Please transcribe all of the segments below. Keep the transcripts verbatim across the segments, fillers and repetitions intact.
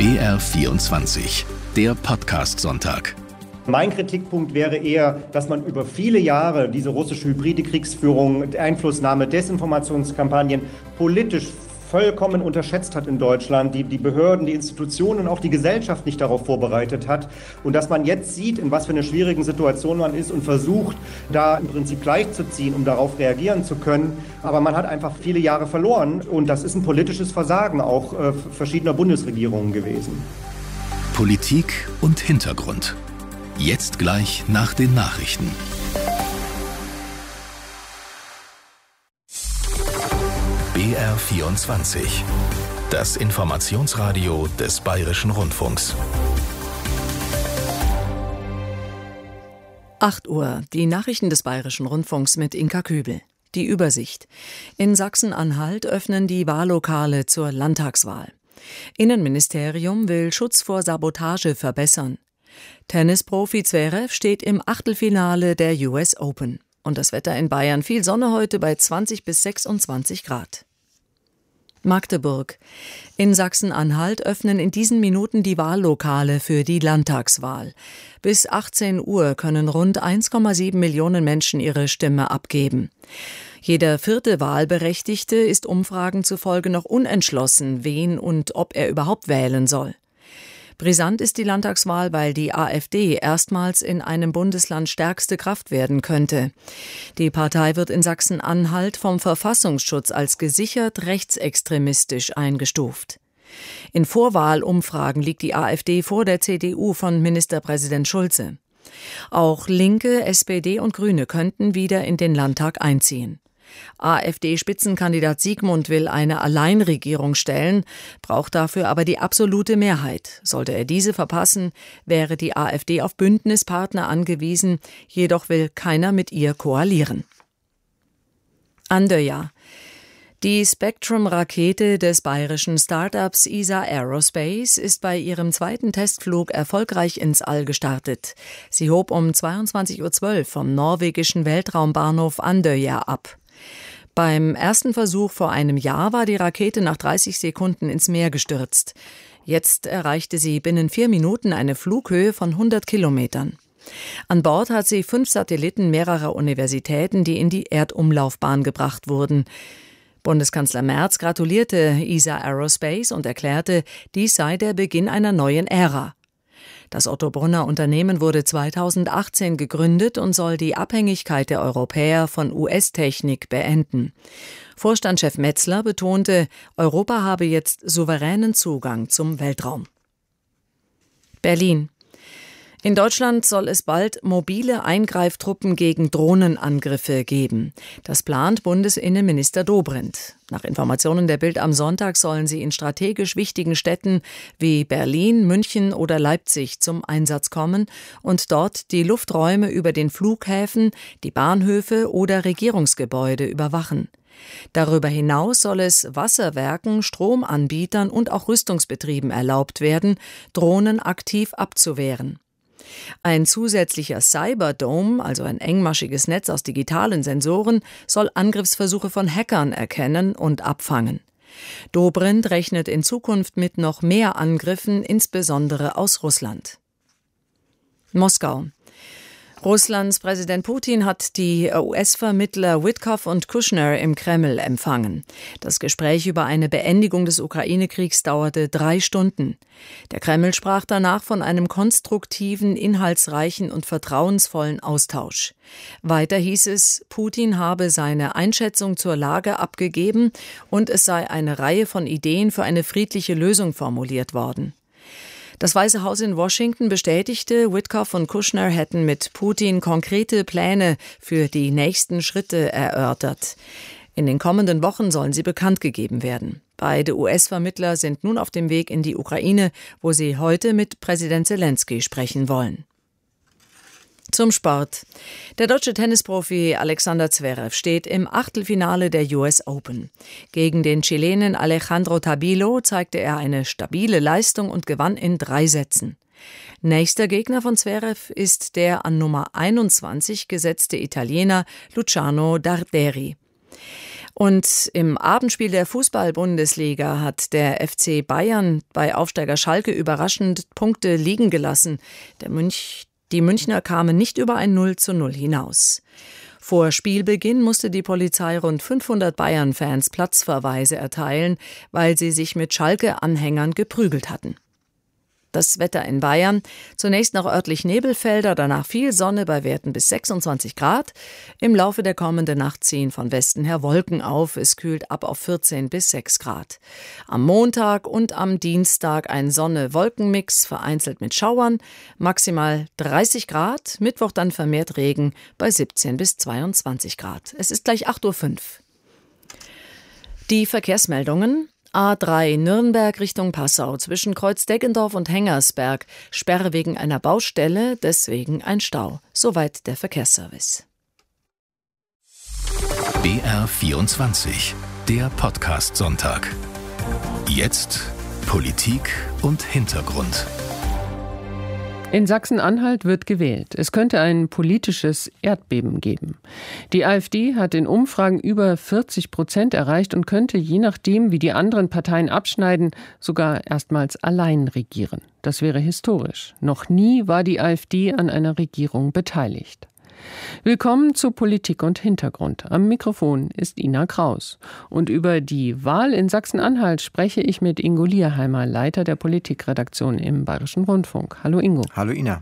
B R vierundzwanzig, der Podcast-Sonntag. Mein Kritikpunkt wäre eher, dass man über viele Jahre diese russische hybride Kriegsführung, Einflussnahme, Desinformationskampagnen politisch vollkommen unterschätzt hat in Deutschland, die, die Behörden, die Institutionen und auch die Gesellschaft nicht darauf vorbereitet hat. Und dass man jetzt sieht, in was für einer schwierigen Situation man ist und versucht, da im Prinzip gleichzuziehen, um darauf reagieren zu können. Aber man hat einfach viele Jahre verloren und das ist ein politisches Versagen auch äh, verschiedener Bundesregierungen gewesen. Politik und Hintergrund. Jetzt gleich nach den Nachrichten. B R vierundzwanzig, das Informationsradio des Bayerischen Rundfunks. acht Uhr, die Nachrichten des Bayerischen Rundfunks mit Inka Kübel. Die Übersicht. In Sachsen-Anhalt öffnen die Wahllokale zur Landtagswahl. Innenministerium will Schutz vor Sabotage verbessern. Tennisprofi Zverev steht im Achtelfinale der U S Open. Und das Wetter in Bayern, viel Sonne heute bei zwanzig bis sechsundzwanzig Grad. Magdeburg. In Sachsen-Anhalt öffnen in diesen Minuten die Wahllokale für die Landtagswahl. Bis achtzehn Uhr können rund eins Komma sieben Millionen Menschen ihre Stimme abgeben. Jeder vierte Wahlberechtigte ist Umfragen zufolge noch unentschlossen, wen und ob er überhaupt wählen soll. Brisant ist die Landtagswahl, weil die AfD erstmals in einem Bundesland stärkste Kraft werden könnte. Die Partei wird in Sachsen-Anhalt vom Verfassungsschutz als gesichert rechtsextremistisch eingestuft. In Vorwahlumfragen liegt die AfD vor der C D U von Ministerpräsident Schulze. Auch Linke, S P D und Grüne könnten wieder in den Landtag einziehen. AfD-Spitzenkandidat Siegmund will eine Alleinregierung stellen, braucht dafür aber die absolute Mehrheit. Sollte er diese verpassen, wäre die AfD auf Bündnispartner angewiesen, jedoch will keiner mit ihr koalieren. Andøya. Die Spectrum-Rakete des bayerischen Start-ups E S A Aerospace ist bei ihrem zweiten Testflug erfolgreich ins All gestartet. Sie hob um zweiundzwanzig Uhr zwölf vom norwegischen Weltraumbahnhof Andøya ab. Beim ersten Versuch vor einem Jahr war die Rakete nach dreißig Sekunden ins Meer gestürzt. Jetzt erreichte sie binnen vier Minuten eine Flughöhe von hundert Kilometern. An Bord hat sie fünf Satelliten mehrerer Universitäten, die in die Erdumlaufbahn gebracht wurden. Bundeskanzler Merz gratulierte E S A Aerospace und erklärte, dies sei der Beginn einer neuen Ära. Das Otto-Brunner Unternehmen wurde zweitausendachtzehn gegründet und soll die Abhängigkeit der Europäer von U S-Technik beenden. Vorstandschef Metzler betonte, Europa habe jetzt souveränen Zugang zum Weltraum. Berlin. In Deutschland soll es bald mobile Eingreiftruppen gegen Drohnenangriffe geben. Das plant Bundesinnenminister Dobrindt. Nach Informationen der Bild am Sonntag sollen sie in strategisch wichtigen Städten wie Berlin, München oder Leipzig zum Einsatz kommen und dort die Lufträume über den Flughäfen, die Bahnhöfe oder Regierungsgebäude überwachen. Darüber hinaus soll es Wasserwerken, Stromanbietern und auch Rüstungsbetrieben erlaubt werden, Drohnen aktiv abzuwehren. Ein zusätzlicher Cyberdome, also ein engmaschiges Netz aus digitalen Sensoren, soll Angriffsversuche von Hackern erkennen und abfangen. Dobrindt rechnet in Zukunft mit noch mehr Angriffen, insbesondere aus Russland. Moskau. Russlands Präsident Putin hat die U S-Vermittler Witkoff und Kushner im Kreml empfangen. Das Gespräch über eine Beendigung des Ukraine-Kriegs dauerte drei Stunden. Der Kreml sprach danach von einem konstruktiven, inhaltsreichen und vertrauensvollen Austausch. Weiter hieß es, Putin habe seine Einschätzung zur Lage abgegeben und es sei eine Reihe von Ideen für eine friedliche Lösung formuliert worden. Das Weiße Haus in Washington bestätigte, Witkoff und Kushner hätten mit Putin konkrete Pläne für die nächsten Schritte erörtert. In den kommenden Wochen sollen sie bekannt gegeben werden. Beide U S-Vermittler sind nun auf dem Weg in die Ukraine, wo sie heute mit Präsident Zelensky sprechen wollen. Zum Sport. Der deutsche Tennisprofi Alexander Zverev steht im Achtelfinale der U S Open. Gegen den Chilenen Alejandro Tabilo zeigte er eine stabile Leistung und gewann in drei Sätzen. Nächster Gegner von Zverev ist der an Nummer einundzwanzig gesetzte Italiener Luciano Darderi. Und im Abendspiel der Fußball-Bundesliga hat der F C Bayern bei Aufsteiger Schalke überraschend Punkte liegen gelassen. Der Münch, die Münchner kamen nicht über ein null zu null hinaus. Vor Spielbeginn musste die Polizei rund fünfhundert Bayern-Fans Platzverweise erteilen, weil sie sich mit Schalke-Anhängern geprügelt hatten. Das Wetter in Bayern. Zunächst noch örtlich Nebelfelder, danach viel Sonne bei Werten bis sechsundzwanzig Grad. Im Laufe der kommenden Nacht ziehen von Westen her Wolken auf. Es kühlt ab auf vierzehn bis sechs Grad. Am Montag und am Dienstag ein Sonne-Wolken-Mix, vereinzelt mit Schauern. Maximal dreißig Grad. Mittwoch dann vermehrt Regen bei siebzehn bis zweiundzwanzig Grad. Es ist gleich acht Uhr fünf. Die Verkehrsmeldungen. A drei Nürnberg Richtung Passau zwischen Kreuz-Deggendorf und Hengersberg. Sperre wegen einer Baustelle, deswegen ein Stau. Soweit der Verkehrsservice. B R vierundzwanzig, der Podcast-Sonntag. Jetzt Politik und Hintergrund. In Sachsen-Anhalt wird gewählt. Es könnte ein politisches Erdbeben geben. Die AfD hat in Umfragen über vierzig Prozent erreicht und könnte, je nachdem, wie die anderen Parteien abschneiden, sogar erstmals allein regieren. Das wäre historisch. Noch nie war die AfD an einer Regierung beteiligt. Willkommen zu Politik und Hintergrund. Am Mikrofon ist Ina Kraus. Und über die Wahl in Sachsen-Anhalt spreche ich mit Ingo Lierheimer, Leiter der Politikredaktion im Bayerischen Rundfunk. Hallo Ingo. Hallo Ina.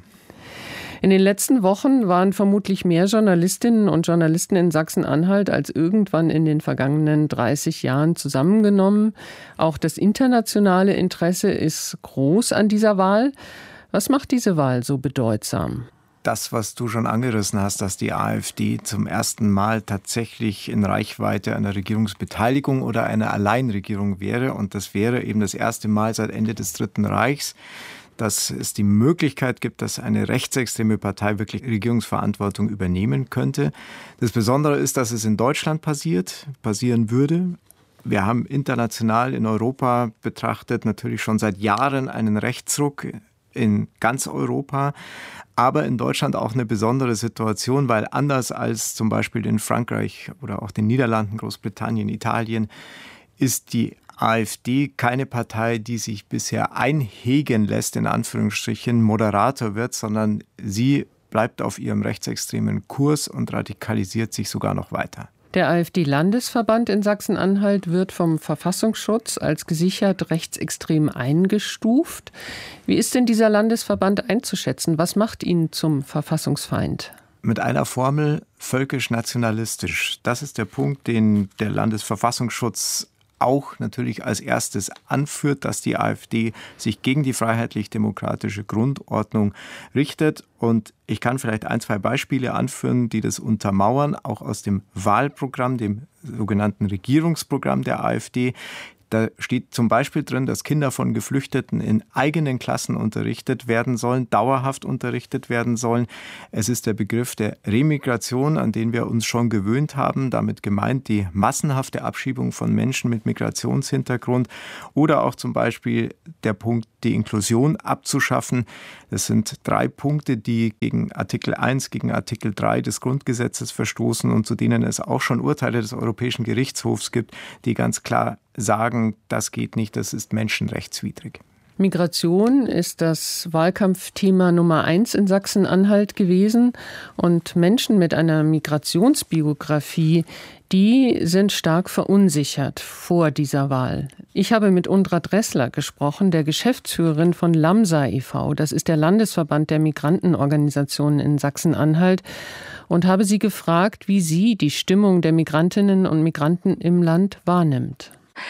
In den letzten Wochen waren vermutlich mehr Journalistinnen und Journalisten in Sachsen-Anhalt als irgendwann in den vergangenen dreißig Jahren zusammengenommen. Auch das internationale Interesse ist groß an dieser Wahl. Was macht diese Wahl so bedeutsam? Das, was du schon angerissen hast, dass die AfD zum ersten Mal tatsächlich in Reichweite einer Regierungsbeteiligung oder einer Alleinregierung wäre. Und das wäre eben das erste Mal seit Ende des Dritten Reichs, dass es die Möglichkeit gibt, dass eine rechtsextreme Partei wirklich Regierungsverantwortung übernehmen könnte. Das Besondere ist, dass es in Deutschland passiert, passieren würde. Wir haben international in Europa betrachtet natürlich schon seit Jahren einen Rechtsruck in ganz Europa, aber in Deutschland auch eine besondere Situation, weil anders als zum Beispiel in Frankreich oder auch den Niederlanden, Großbritannien, Italien, ist die AfD keine Partei, die sich bisher einhegen lässt, in Anführungsstrichen, Moderator wird, sondern sie bleibt auf ihrem rechtsextremen Kurs und radikalisiert sich sogar noch weiter. Der AfD-Landesverband in Sachsen-Anhalt wird vom Verfassungsschutz als gesichert rechtsextrem eingestuft. Wie ist denn dieser Landesverband einzuschätzen? Was macht ihn zum Verfassungsfeind? Mit einer Formel völkisch-nationalistisch. Das ist der Punkt, den der Landesverfassungsschutz auch natürlich als erstes anführt, dass die AfD sich gegen die freiheitlich-demokratische Grundordnung richtet. Und ich kann vielleicht ein, zwei Beispiele anführen, die das untermauern, auch aus dem Wahlprogramm, dem sogenannten Regierungsprogramm der AfD. Da steht zum Beispiel drin, dass Kinder von Geflüchteten in eigenen Klassen unterrichtet werden sollen, dauerhaft unterrichtet werden sollen. Es ist der Begriff der Remigration, an den wir uns schon gewöhnt haben. Damit gemeint die massenhafte Abschiebung von Menschen mit Migrationshintergrund oder auch zum Beispiel der Punkt, die Inklusion abzuschaffen. Das sind drei Punkte, die gegen Artikel eins, gegen Artikel drei des Grundgesetzes verstoßen und zu denen es auch schon Urteile des Europäischen Gerichtshofs gibt, die ganz klar sagen, das geht nicht, das ist menschenrechtswidrig. Migration ist das Wahlkampfthema Nummer eins in Sachsen-Anhalt gewesen. Und Menschen mit einer Migrationsbiografie, die sind stark verunsichert vor dieser Wahl. Ich habe mit Undra Dressler gesprochen, der Geschäftsführerin von LAMSA e V Das ist der Landesverband der Migrantenorganisationen in Sachsen-Anhalt. Und habe sie gefragt, wie sie die Stimmung der Migrantinnen und Migranten im Land wahrnimmt.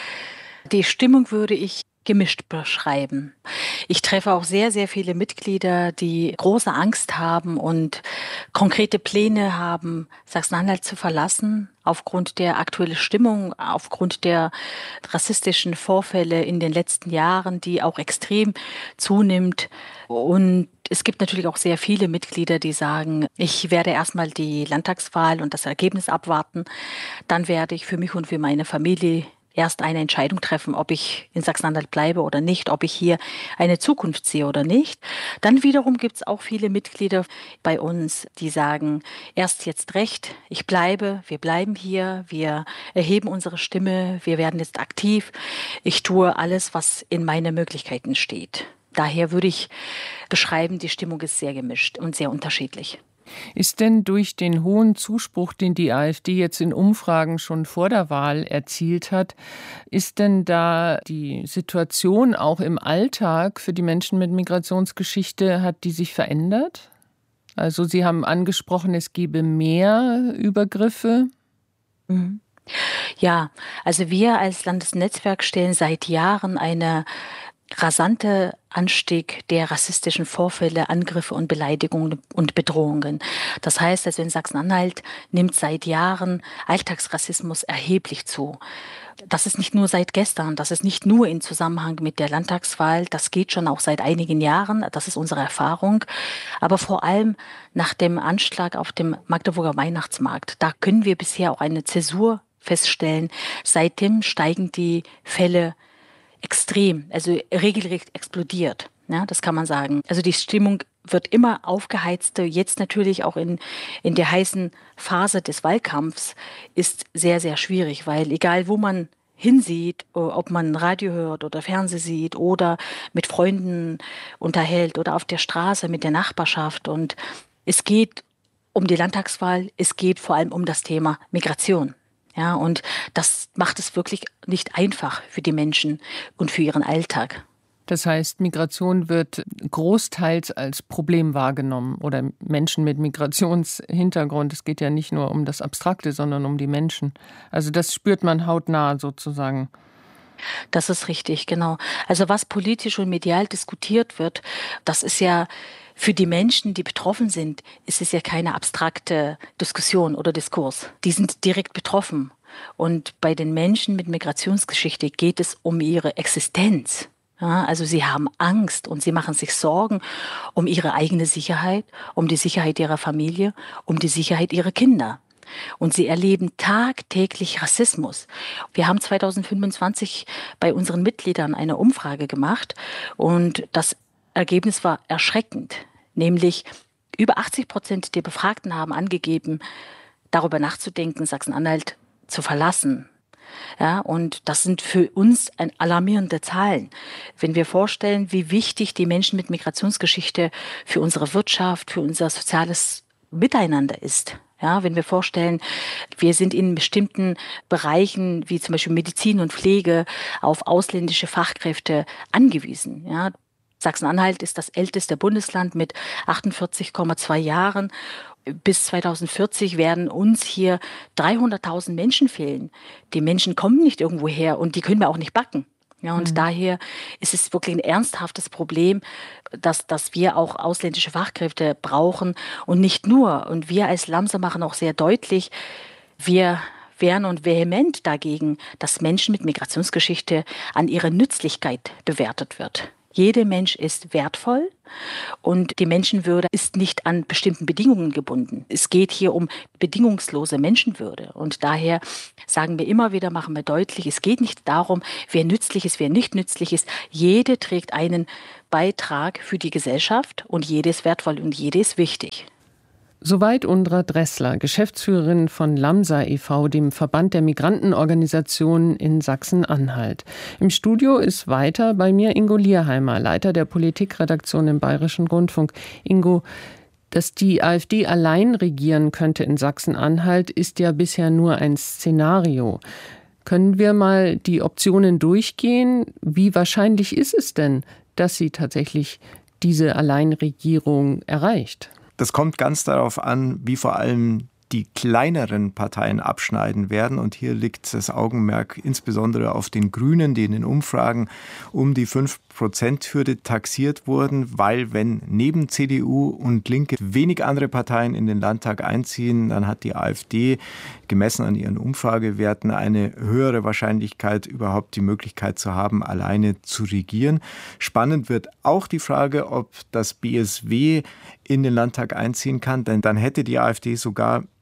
Die Stimmung würde ich gemischt beschreiben. Ich treffe auch sehr, sehr viele Mitglieder, die große Angst haben und konkrete Pläne haben, Sachsen-Anhalt zu verlassen, aufgrund der aktuellen Stimmung, aufgrund der rassistischen Vorfälle in den letzten Jahren, die auch extrem zunimmt. Und es gibt natürlich auch sehr viele Mitglieder, die sagen, ich werde erstmal die Landtagswahl und das Ergebnis abwarten. Dann werde ich für mich und für meine Familie erst eine Entscheidung treffen, ob ich in Sachsen-Anhalt bleibe oder nicht, ob ich hier eine Zukunft sehe oder nicht. Dann wiederum gibt es auch viele Mitglieder bei uns, die sagen, erst jetzt recht, ich bleibe, wir bleiben hier, wir erheben unsere Stimme, wir werden jetzt aktiv, ich tue alles, was in meinen Möglichkeiten steht. Daher würde ich beschreiben, die Stimmung ist sehr gemischt und sehr unterschiedlich. Ist denn durch den hohen Zuspruch, den die AfD jetzt in Umfragen schon vor der Wahl erzielt hat, ist denn da die Situation auch im Alltag für die Menschen mit Migrationsgeschichte, hat die sich verändert? Also Sie haben angesprochen, es gebe mehr Übergriffe. Mhm. Ja, also wir als Landesnetzwerk stellen seit Jahren eine rasante Anstieg der rassistischen Vorfälle, Angriffe und Beleidigungen und Bedrohungen. Das heißt, also in Sachsen-Anhalt nimmt seit Jahren Alltagsrassismus erheblich zu. Das ist nicht nur seit gestern, das ist nicht nur im Zusammenhang mit der Landtagswahl, das geht schon auch seit einigen Jahren, das ist unsere Erfahrung. Aber vor allem nach dem Anschlag auf dem Magdeburger Weihnachtsmarkt, da können wir bisher auch eine Zäsur feststellen. Seitdem steigen die Fälle extrem, also regelrecht explodiert. Ja, das kann man sagen. Also die Stimmung wird immer aufgeheizter. Jetzt natürlich auch in, in der heißen Phase des Wahlkampfs ist sehr, sehr schwierig, weil egal wo man hinsieht, ob man Radio hört oder Fernsehen sieht oder mit Freunden unterhält oder auf der Straße mit der Nachbarschaft. Und es geht um die Landtagswahl, es geht vor allem um das Thema Migration. Ja, und das macht es wirklich nicht einfach für die Menschen und für ihren Alltag. Das heißt, Migration wird großteils als Problem wahrgenommen oder Menschen mit Migrationshintergrund. Es geht ja nicht nur um das Abstrakte, sondern um die Menschen. Also das spürt man hautnah sozusagen. Das ist richtig, genau. Also was politisch und medial diskutiert wird, das ist ja für die Menschen, die betroffen sind, ist es ja keine abstrakte Diskussion oder Diskurs. Die sind direkt betroffen. Und bei den Menschen mit Migrationsgeschichte geht es um ihre Existenz. Ja, also sie haben Angst und sie machen sich Sorgen um ihre eigene Sicherheit, um die Sicherheit ihrer Familie, um die Sicherheit ihrer Kinder. Und sie erleben tagtäglich Rassismus. Wir haben zwanzig fünfundzwanzig bei unseren Mitgliedern eine Umfrage gemacht und das Ergebnis war erschreckend, nämlich über achtzig Prozent der Befragten haben angegeben, darüber nachzudenken, Sachsen-Anhalt zu verlassen. Ja, und das sind für uns ein alarmierende Zahlen. Wenn wir vorstellen, wie wichtig die Menschen mit Migrationsgeschichte für unsere Wirtschaft, für unser soziales Miteinander ist. Ja, wenn wir vorstellen, wir sind in bestimmten Bereichen, wie zum Beispiel Medizin und Pflege, auf ausländische Fachkräfte angewiesen. Ja, Sachsen-Anhalt ist das älteste Bundesland mit achtundvierzig Komma zwei Jahren. Bis zweitausendvierzig werden uns hier dreihunderttausend Menschen fehlen. Die Menschen kommen nicht irgendwo her und die können wir auch nicht backen. Ja, und mhm. daher ist es wirklich ein ernsthaftes Problem, dass, dass wir auch ausländische Fachkräfte brauchen und nicht nur. Und wir als LAMSA machen auch sehr deutlich, wir wehren und vehement dagegen, dass Menschen mit Migrationsgeschichte an ihre Nützlichkeit bewertet wird. Jeder Mensch ist wertvoll und die Menschenwürde ist nicht an bestimmten Bedingungen gebunden. Es geht hier um bedingungslose Menschenwürde. Und daher sagen wir immer wieder, machen wir deutlich, es geht nicht darum, wer nützlich ist, wer nicht nützlich ist. Jede trägt einen Beitrag für die Gesellschaft und jede ist wertvoll und jede ist wichtig. Soweit Undra Dressler, Geschäftsführerin von LAMSA e V, dem Verband der Migrantenorganisationen in Sachsen-Anhalt. Im Studio ist weiter bei mir Ingo Lierheimer, Leiter der Politikredaktion im Bayerischen Rundfunk. Ingo, dass die AfD allein regieren könnte in Sachsen-Anhalt, ist ja bisher nur ein Szenario. Können wir mal die Optionen durchgehen? Wie wahrscheinlich ist es denn, dass sie tatsächlich diese Alleinregierung erreicht? Das kommt ganz darauf an, wie vor allem die kleineren Parteien abschneiden werden. Und hier liegt das Augenmerk insbesondere auf den Grünen, die in den Umfragen um die fünf Prozent Hürde taxiert wurden, weil wenn neben C D U und Linke wenig andere Parteien in den Landtag einziehen, dann hat die AfD gemessen an ihren Umfragewerten eine höhere Wahrscheinlichkeit, überhaupt die Möglichkeit zu haben, alleine zu regieren. Spannend wird auch die Frage, ob das B S W in den Landtag einziehen kann, denn dann hätte die AfD sogar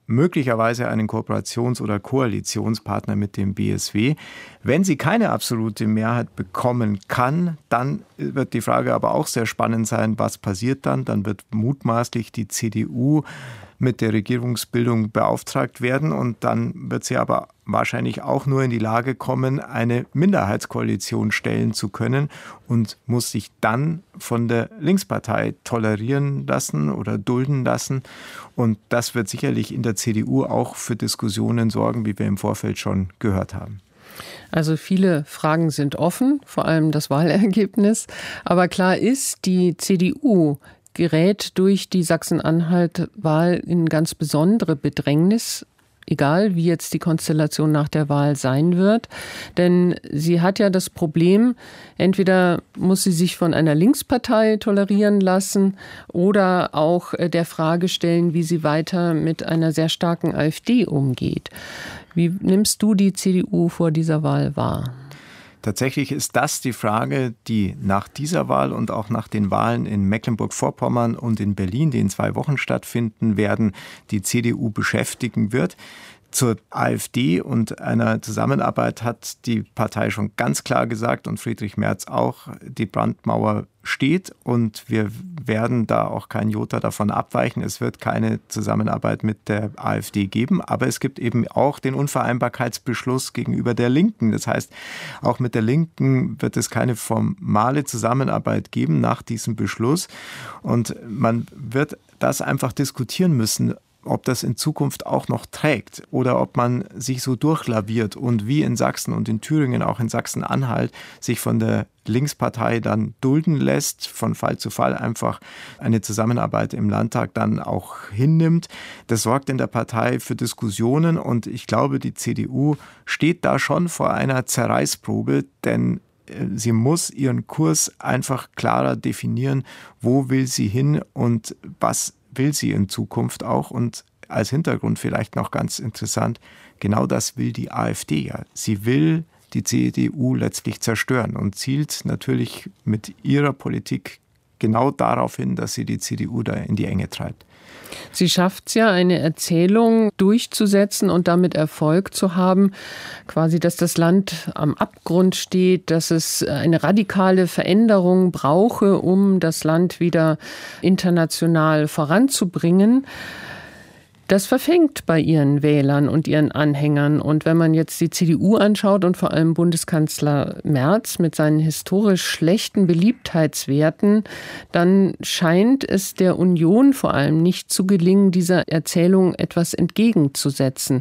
möglicherweise einen Kooperations- oder Koalitionspartner mit dem B S W. Wenn sie keine absolute Mehrheit bekommen kann, dann wird die Frage aber auch sehr spannend sein, was passiert dann? Dann wird mutmaßlich die C D U mit der Regierungsbildung beauftragt werden und dann wird sie aber wahrscheinlich auch nur in die Lage kommen, eine Minderheitskoalition stellen zu können und muss sich dann von der Linkspartei tolerieren lassen oder dulden lassen. Und das wird sicherlich in der C D U auch für Diskussionen sorgen, wie wir im Vorfeld schon gehört haben. Also viele Fragen sind offen, vor allem das Wahlergebnis. Aber klar ist, die C D U gerät durch die Sachsen-Anhalt-Wahl in ganz besondere Bedrängnis, egal wie jetzt die Konstellation nach der Wahl sein wird. Denn sie hat ja das Problem, entweder muss sie sich von einer Linkspartei tolerieren lassen oder auch der Frage stellen, wie sie weiter mit einer sehr starken AfD umgeht. Wie nimmst du die C D U vor dieser Wahl wahr? Tatsächlich ist das die Frage, die nach dieser Wahl und auch nach den Wahlen in Mecklenburg-Vorpommern und in Berlin, die in zwei Wochen stattfinden werden, die C D U beschäftigen wird. Zur AfD und einer Zusammenarbeit hat die Partei schon ganz klar gesagt und Friedrich Merz auch, die Brandmauer steht und wir werden da auch kein Jota davon abweichen. Es wird keine Zusammenarbeit mit der AfD geben, aber es gibt eben auch den Unvereinbarkeitsbeschluss gegenüber der Linken. Das heißt, auch mit der Linken wird es keine formale Zusammenarbeit geben nach diesem Beschluss und man wird das einfach diskutieren müssen, ob das in Zukunft auch noch trägt oder ob man sich so durchlaviert und wie in Sachsen und in Thüringen, auch in Sachsen-Anhalt, sich von der Linkspartei dann dulden lässt, von Fall zu Fall einfach eine Zusammenarbeit im Landtag dann auch hinnimmt. Das sorgt in der Partei für Diskussionen und ich glaube, die C D U steht da schon vor einer Zerreißprobe, denn sie muss ihren Kurs einfach klarer definieren, wo will sie hin und was will sie in Zukunft auch. Und als Hintergrund vielleicht noch ganz interessant, genau das will die AfD ja. Sie will die C D U letztlich zerstören und zielt natürlich mit ihrer Politik genau darauf hin, dass sie die C D U da in die Enge treibt. Sie schafft es ja, eine Erzählung durchzusetzen und damit Erfolg zu haben, quasi, dass das Land am Abgrund steht, dass es eine radikale Veränderung brauche, um das Land wieder international voranzubringen. Das verfängt bei ihren Wählern und ihren Anhängern. Und wenn man jetzt die C D U anschaut und vor allem Bundeskanzler Merz mit seinen historisch schlechten Beliebtheitswerten, dann scheint es der Union vor allem nicht zu gelingen, dieser Erzählung etwas entgegenzusetzen.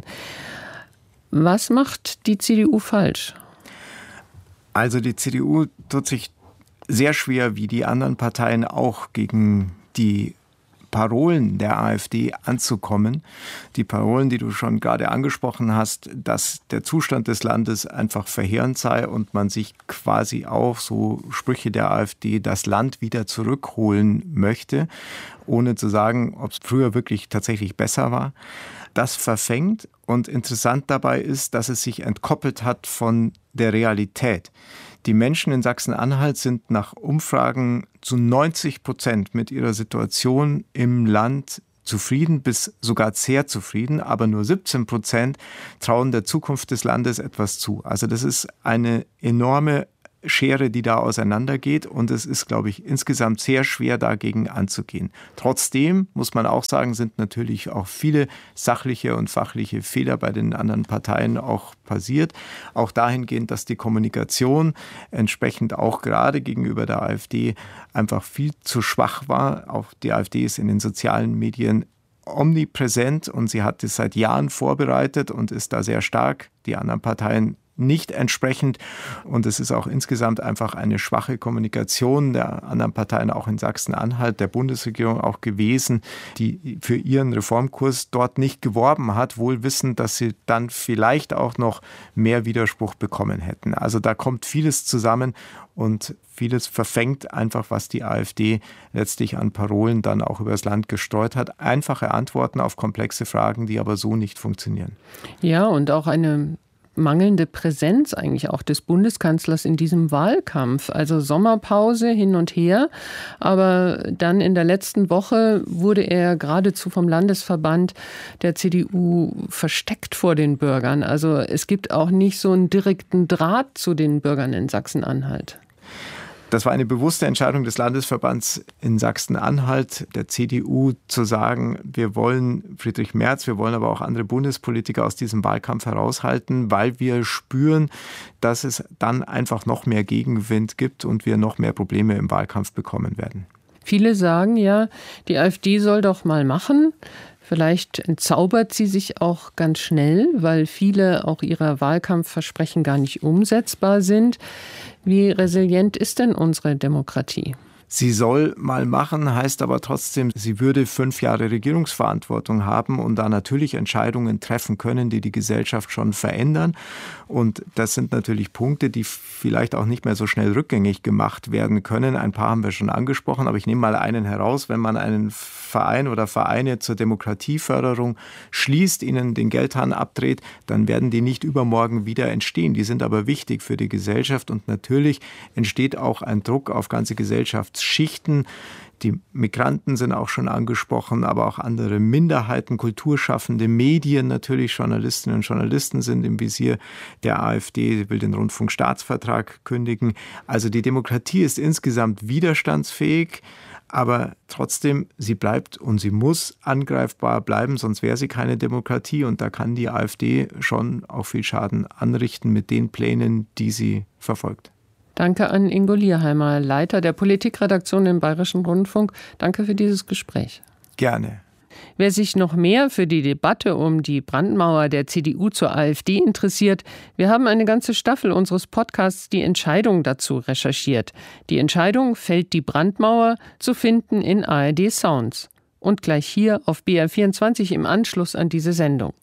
Was macht die C D U falsch? Also die C D U tut sich sehr schwer, wie die anderen Parteien auch, gegen die Parolen der AfD anzukommen. Die Parolen, die du schon gerade angesprochen hast, dass der Zustand des Landes einfach verheerend sei und man sich quasi auch, so Sprüche der AfD, das Land wieder zurückholen möchte, ohne zu sagen, ob es früher wirklich tatsächlich besser war. Das verfängt und interessant dabei ist, dass es sich entkoppelt hat von der Realität. Die Menschen in Sachsen-Anhalt sind nach Umfragen zu neunzig Prozent mit ihrer Situation im Land zufrieden bis sogar sehr zufrieden, aber nur siebzehn Prozent trauen der Zukunft des Landes etwas zu. Also das ist eine enorme Schere, die da auseinandergeht und es ist, glaube ich, insgesamt sehr schwer, dagegen anzugehen. Trotzdem muss man auch sagen, sind natürlich auch viele sachliche und fachliche Fehler bei den anderen Parteien auch passiert. Auch dahingehend, dass die Kommunikation entsprechend auch gerade gegenüber der AfD einfach viel zu schwach war. Auch die AfD ist in den sozialen Medien omnipräsent und sie hat es seit Jahren vorbereitet und ist da sehr stark. Die anderen Parteien nicht entsprechend und es ist auch insgesamt einfach eine schwache Kommunikation der anderen Parteien, auch in Sachsen-Anhalt, der Bundesregierung auch gewesen, die für ihren Reformkurs dort nicht geworben hat, wohl wissend, dass sie dann vielleicht auch noch mehr Widerspruch bekommen hätten. Also da kommt vieles zusammen und vieles verfängt einfach, was die AfD letztlich an Parolen dann auch übers Land gestreut hat. Einfache Antworten auf komplexe Fragen, die aber so nicht funktionieren. Ja, und auch eine mangelnde Präsenz eigentlich auch des Bundeskanzlers in diesem Wahlkampf. Also Sommerpause hin und her, aber dann in der letzten Woche wurde er geradezu vom Landesverband der C D U versteckt vor den Bürgern. Also es gibt auch nicht so einen direkten Draht zu den Bürgern in Sachsen-Anhalt. Das war eine bewusste Entscheidung des Landesverbands in Sachsen-Anhalt, der C D U, zu sagen, wir wollen Friedrich Merz, wir wollen aber auch andere Bundespolitiker aus diesem Wahlkampf heraushalten, weil wir spüren, dass es dann einfach noch mehr Gegenwind gibt und wir noch mehr Probleme im Wahlkampf bekommen werden. Viele sagen ja, die AfD soll doch mal machen. Vielleicht entzaubert sie sich auch ganz schnell, weil viele auch ihrer Wahlkampfversprechen gar nicht umsetzbar sind. Wie resilient ist denn unsere Demokratie? Sie soll mal machen, heißt aber trotzdem, sie würde fünf Jahre Regierungsverantwortung haben und da natürlich Entscheidungen treffen können, die die Gesellschaft schon verändern. Und das sind natürlich Punkte, die vielleicht auch nicht mehr so schnell rückgängig gemacht werden können. Ein paar haben wir schon angesprochen, aber ich nehme mal einen heraus. Wenn man einen Verein oder Vereine zur Demokratieförderung schließt, ihnen den Geldhahn abdreht, dann werden die nicht übermorgen wieder entstehen. Die sind aber wichtig für die Gesellschaft und natürlich entsteht auch ein Druck auf ganze Gesellschaftsschichten. Die Migranten sind auch schon angesprochen, aber auch andere Minderheiten, Kulturschaffende, Medien natürlich, Journalistinnen und Journalisten sind im Visier der AfD, sie will den Rundfunkstaatsvertrag kündigen. Also die Demokratie ist insgesamt widerstandsfähig, aber trotzdem, sie bleibt und sie muss angreifbar bleiben, sonst wäre sie keine Demokratie und da kann die AfD schon auch viel Schaden anrichten mit den Plänen, die sie verfolgt. Danke an Ingo Lierheimer, Leiter der Politikredaktion im Bayerischen Rundfunk. Danke für dieses Gespräch. Gerne. Wer sich noch mehr für die Debatte um die Brandmauer der C D U zur AfD interessiert, wir haben eine ganze Staffel unseres Podcasts Die Entscheidung dazu recherchiert. Die Entscheidung fällt die Brandmauer, zu finden in A R D Sounds. Und gleich hier auf B R vierundzwanzig im Anschluss an diese Sendung.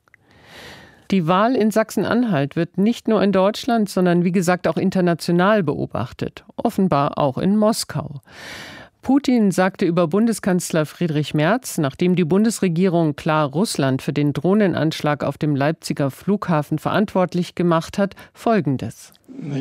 Die Wahl in Sachsen-Anhalt wird nicht nur in Deutschland, sondern wie gesagt auch international beobachtet. Offenbar auch in Moskau. Putin sagte über Bundeskanzler Friedrich Merz, nachdem die Bundesregierung klar Russland für den Drohnenanschlag auf dem Leipziger Flughafen verantwortlich gemacht hat, Folgendes.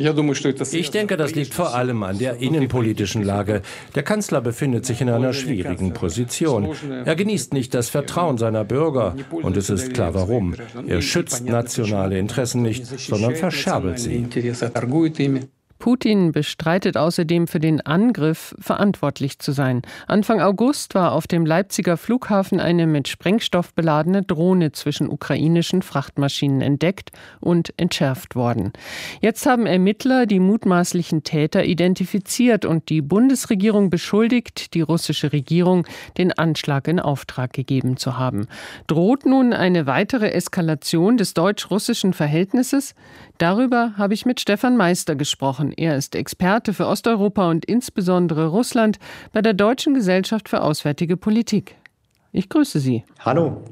Ich denke, das liegt vor allem an der innenpolitischen Lage. Der Kanzler befindet sich in einer schwierigen Position. Er genießt nicht das Vertrauen seiner Bürger. Und es ist klar, warum. Er schützt nationale Interessen nicht, sondern verscherbelt sie. Putin bestreitet außerdem, für den Angriff verantwortlich zu sein. Anfang August war auf dem Leipziger Flughafen eine mit Sprengstoff beladene Drohne zwischen ukrainischen Frachtmaschinen entdeckt und entschärft worden. Jetzt haben Ermittler die mutmaßlichen Täter identifiziert und die Bundesregierung beschuldigt, die russische Regierung den Anschlag in Auftrag gegeben zu haben. Droht nun eine weitere Eskalation des deutsch-russischen Verhältnisses? Darüber habe ich mit Stefan Meister gesprochen. Er ist Experte für Osteuropa und insbesondere Russland bei der Deutschen Gesellschaft für Auswärtige Politik. Ich grüße Sie. Hallo.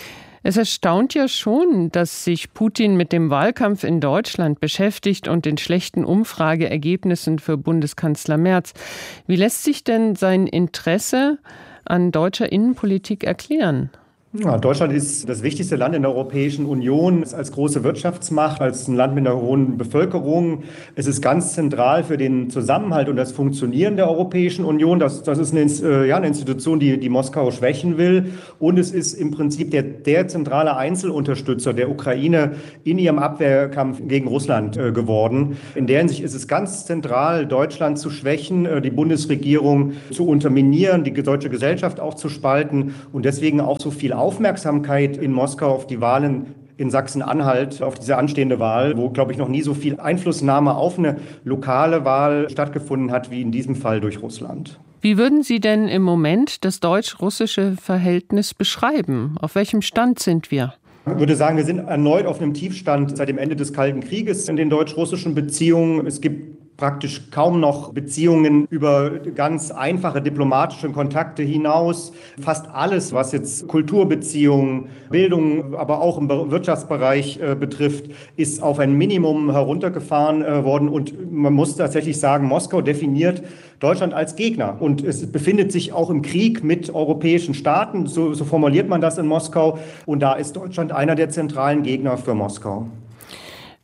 Es erstaunt ja schon, dass sich Putin mit dem Wahlkampf in Deutschland beschäftigt und den schlechten Umfrageergebnissen für Bundeskanzler Merz. Wie lässt sich denn sein Interesse an deutscher Innenpolitik erklären? Ja, Deutschland ist das wichtigste Land in der Europäischen Union, als große Wirtschaftsmacht, als ein Land mit einer hohen Bevölkerung. Es ist ganz zentral für den Zusammenhalt und das Funktionieren der Europäischen Union. Das, das ist eine, ja, eine Institution, die, die Moskau schwächen will. Und es ist im Prinzip der, der zentrale Einzelunterstützer der Ukraine in ihrem Abwehrkampf gegen Russland äh, geworden. In der Hinsicht ist es ganz zentral, Deutschland zu schwächen, äh, die Bundesregierung zu unterminieren, die deutsche Gesellschaft auch zu spalten und deswegen auch so viel Aufmerksamkeit in Moskau auf die Wahlen in Sachsen-Anhalt, auf diese anstehende Wahl, wo, glaube ich, noch nie so viel Einflussnahme auf eine lokale Wahl stattgefunden hat, wie in diesem Fall durch Russland. Wie würden Sie denn im Moment das deutsch-russische Verhältnis beschreiben? Auf welchem Stand sind wir? Ich würde sagen, wir sind erneut auf einem Tiefstand seit dem Ende des Kalten Krieges in den deutsch-russischen Beziehungen. Es gibt praktisch kaum noch Beziehungen über ganz einfache diplomatische Kontakte hinaus. Fast alles, was jetzt Kulturbeziehungen, Bildung, aber auch im Wirtschaftsbereich äh, betrifft, ist auf ein Minimum heruntergefahren äh, worden. Und man muss tatsächlich sagen, Moskau definiert Deutschland als Gegner. Und es befindet sich auch im Krieg mit europäischen Staaten. So, so formuliert man das in Moskau. Und da ist Deutschland einer der zentralen Gegner für Moskau.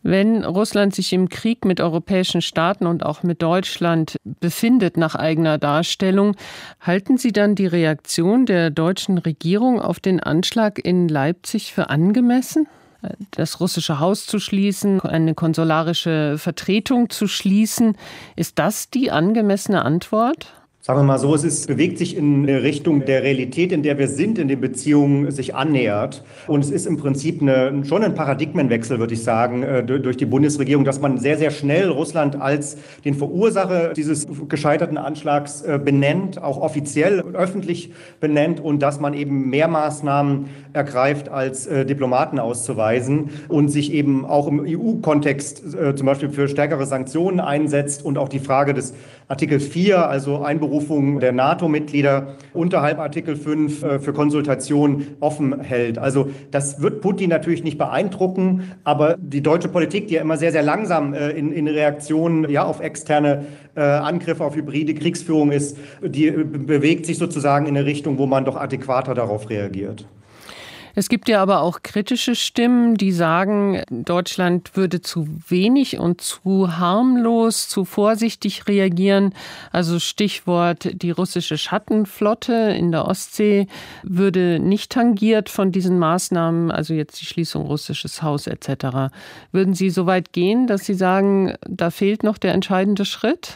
Wenn Russland sich im Krieg mit europäischen Staaten und auch mit Deutschland befindet, nach eigener Darstellung, halten Sie dann die Reaktion der deutschen Regierung auf den Anschlag in Leipzig für angemessen? Das russische Haus zu schließen, eine konsularische Vertretung zu schließen, ist das die angemessene Antwort? Sagen wir mal so, es ist, bewegt sich in Richtung der Realität, in der wir sind, in den Beziehungen sich annähert. Und es ist im Prinzip eine, schon ein Paradigmenwechsel, würde ich sagen, durch die Bundesregierung, dass man sehr, sehr schnell Russland als den Verursacher dieses gescheiterten Anschlags benennt, auch offiziell öffentlich benennt und dass man eben mehr Maßnahmen ergreift, als Diplomaten auszuweisen und sich eben auch im E U-Kontext zum Beispiel für stärkere Sanktionen einsetzt und auch die Frage des Artikel vier, also Einberufung der NATO-Mitglieder unterhalb Artikel fünf für Konsultation offen hält. Also das wird Putin natürlich nicht beeindrucken, aber die deutsche Politik, die ja immer sehr, sehr langsam in, in Reaktion ja, auf externe äh, Angriffe, auf hybride Kriegsführung ist, die bewegt sich sozusagen in eine Richtung, wo man doch adäquater darauf reagiert. Es gibt ja aber auch kritische Stimmen, die sagen, Deutschland würde zu wenig und zu harmlos, zu vorsichtig reagieren. Also Stichwort die russische Schattenflotte in der Ostsee würde nicht tangiert von diesen Maßnahmen, also jetzt die Schließung russisches Haus et cetera. Würden Sie so weit gehen, dass Sie sagen, da fehlt noch der entscheidende Schritt?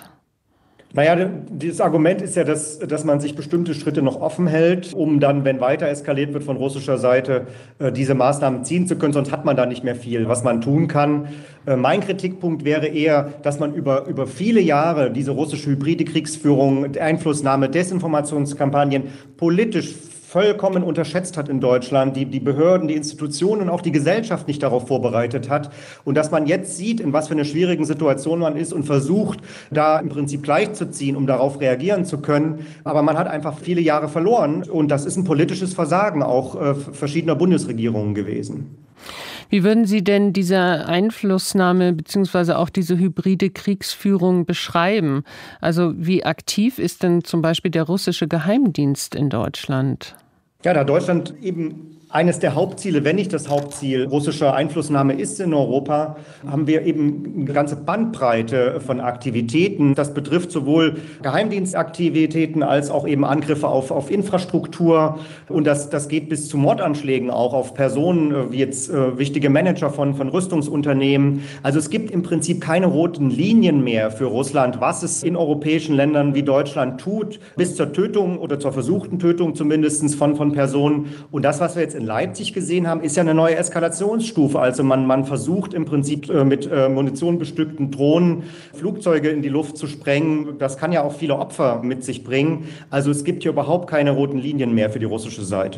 Naja, dieses Argument ist ja, dass, dass man sich bestimmte Schritte noch offen hält, um dann, wenn weiter eskaliert wird von russischer Seite, diese Maßnahmen ziehen zu können. Sonst hat man da nicht mehr viel, was man tun kann. Mein Kritikpunkt wäre eher, dass man über, über viele Jahre diese russische hybride Kriegsführung, Einflussnahme, Desinformationskampagnen politisch vollkommen unterschätzt hat in Deutschland, die, die Behörden, die Institutionen und auch die Gesellschaft nicht darauf vorbereitet hat. Und dass man jetzt sieht, in was für einer schwierigen Situation man ist und versucht, da im Prinzip gleichzuziehen, um darauf reagieren zu können. Aber man hat einfach viele Jahre verloren und das ist ein politisches Versagen auch äh, verschiedener Bundesregierungen gewesen. Wie würden Sie denn diese Einflussnahme bzw. auch diese hybride Kriegsführung beschreiben? Also wie aktiv ist denn zum Beispiel der russische Geheimdienst in Deutschland? Ja, da Deutschland eben eines der Hauptziele, wenn nicht das Hauptziel russischer Einflussnahme ist in Europa, haben wir eben eine ganze Bandbreite von Aktivitäten. Das betrifft sowohl Geheimdienstaktivitäten als auch eben Angriffe auf, auf Infrastruktur. Und das, das geht bis zu Mordanschlägen auch auf Personen, wie jetzt äh, wichtige Manager von, von Rüstungsunternehmen. Also es gibt im Prinzip keine roten Linien mehr für Russland, was es in europäischen Ländern wie Deutschland tut, bis zur Tötung oder zur versuchten Tötung zumindest von, von Personen. Und das, was wir jetzt in Leipzig gesehen haben, ist ja eine neue Eskalationsstufe. Also man, man versucht im Prinzip äh, mit äh, Munition bestückten Drohnen Flugzeuge in die Luft zu sprengen. Das kann ja auch viele Opfer mit sich bringen. Also es gibt hier überhaupt keine roten Linien mehr für die russische Seite.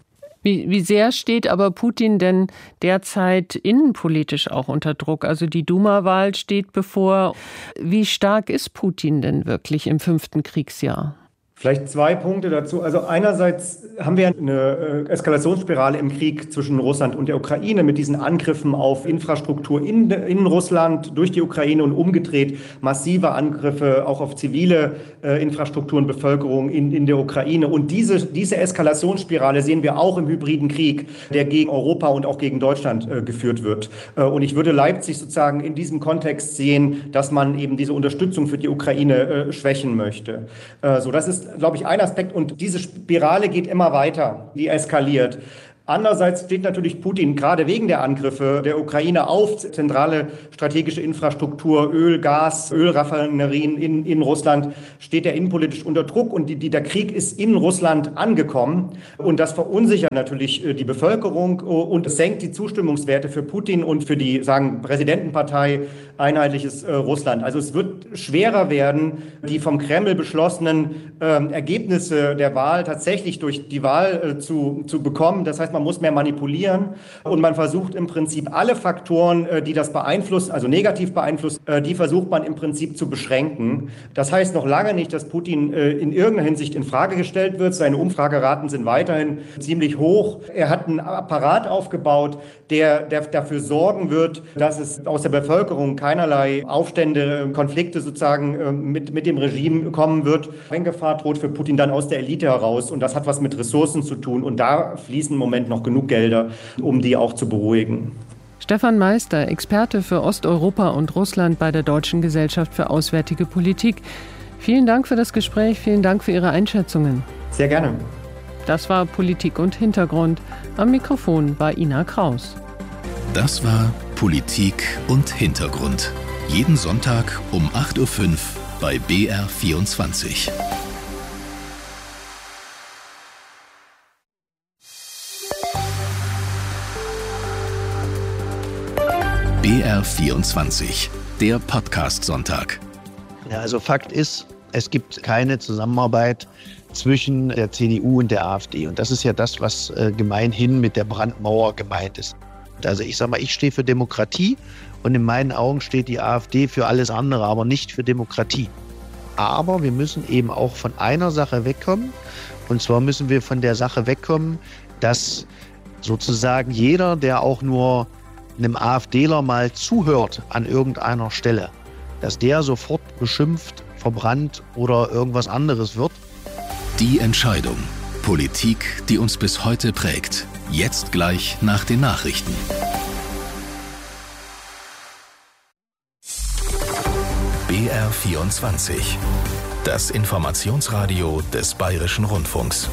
Wie, wie sehr steht aber Putin denn derzeit innenpolitisch auch unter Druck? Also die Duma-Wahl steht bevor. Wie stark ist Putin denn wirklich im fünften Kriegsjahr? Vielleicht zwei Punkte dazu. Also einerseits haben wir eine Eskalationsspirale im Krieg zwischen Russland und der Ukraine mit diesen Angriffen auf Infrastruktur in, in Russland durch die Ukraine und umgedreht massive Angriffe auch auf zivile äh, Infrastruktur und Bevölkerung in, in der Ukraine. Und diese, diese Eskalationsspirale sehen wir auch im hybriden Krieg, der gegen Europa und auch gegen Deutschland äh, geführt wird. Äh, und ich würde Leipzig sozusagen in diesem Kontext sehen, dass man eben diese Unterstützung für die Ukraine äh, schwächen möchte. Äh, so, das ist, glaube ich, ein Aspekt. Und diese Spirale geht immer weiter, die eskaliert. Andererseits steht natürlich Putin gerade wegen der Angriffe der Ukraine auf zentrale strategische Infrastruktur, Öl, Gas, Ölraffinerien in, in Russland, steht er innenpolitisch unter Druck und die, die, der Krieg ist in Russland angekommen und das verunsichert natürlich die Bevölkerung und es senkt die Zustimmungswerte für Putin und für die, sagen, Präsidentenpartei Einheitliches äh, Russland. Also es wird schwerer werden, die vom Kreml beschlossenen äh, Ergebnisse der Wahl tatsächlich durch die Wahl äh, zu, zu bekommen. Das heißt, man muss mehr manipulieren und man versucht im Prinzip alle Faktoren, die das beeinflussen, also negativ beeinflussen, die versucht man im Prinzip zu beschränken. Das heißt noch lange nicht, dass Putin in irgendeiner Hinsicht in Frage gestellt wird. Seine Umfrageraten sind weiterhin ziemlich hoch. Er hat einen Apparat aufgebaut, der, der dafür sorgen wird, dass es aus der Bevölkerung keinerlei Aufstände, Konflikte sozusagen mit, mit dem Regime kommen wird. Wenn Gefahr droht für Putin dann aus der Elite heraus und das hat was mit Ressourcen zu tun und da fließen im Moment noch genug Gelder, um die auch zu beruhigen. Stefan Meister, Experte für Osteuropa und Russland bei der Deutschen Gesellschaft für Auswärtige Politik. Vielen Dank für das Gespräch, vielen Dank für Ihre Einschätzungen. Sehr gerne. Das war Politik und Hintergrund. Am Mikrofon war Ina Kraus. Das war Politik und Hintergrund. Jeden Sonntag um acht Uhr fünf bei B R vierundzwanzig. B R vierundzwanzig, der Podcast-Sonntag. Ja, also Fakt ist, es gibt keine Zusammenarbeit zwischen der C D U und der AfD. Und das ist ja das, was äh, gemeinhin mit der Brandmauer gemeint ist. Also ich sage mal, ich stehe für Demokratie und in meinen Augen steht die AfD für alles andere, aber nicht für Demokratie. Aber wir müssen eben auch von einer Sache wegkommen. Und zwar müssen wir von der Sache wegkommen, dass sozusagen jeder, der auch nur einem AfDler mal zuhört an irgendeiner Stelle, dass der sofort beschimpft, verbrannt oder irgendwas anderes wird. Die Entscheidung. Politik, die uns bis heute prägt. Jetzt gleich nach den Nachrichten. B R vierundzwanzig. Das Informationsradio des Bayerischen Rundfunks.